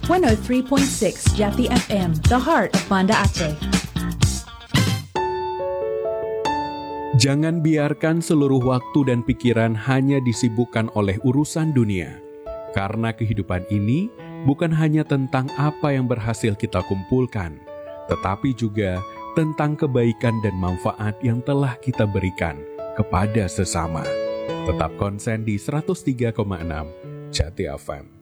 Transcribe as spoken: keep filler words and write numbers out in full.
seratus tiga koma enam Jati F M, the heart of Banda Aceh. Jangan biarkan seluruh waktu dan pikiran hanya disibukkan oleh urusan dunia. Karena kehidupan ini bukan hanya tentang apa yang berhasil kita kumpulkan, tetapi juga tentang kebaikan dan manfaat yang telah kita berikan kepada sesama. Tetap konsen di seratus tiga koma enam Jati F M.